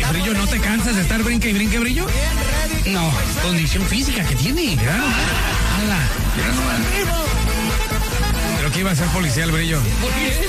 Brillo, ¿no te cansas de estar brinque y brinque, Brillo? No, condición física que tiene, ¿verdad? ¡Hala! Creo que iba a ser policía el Brillo. ¿Por qué?